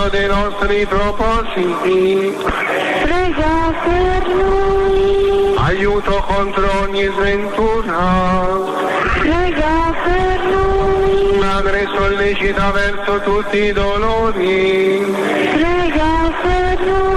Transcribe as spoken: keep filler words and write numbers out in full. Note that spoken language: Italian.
l'aiuto dei nostri propositi. Prega per noi. Aiuto contro ogni sventura. Prega per noi. Madre sollecita verso tutti i dolori. Prega per noi.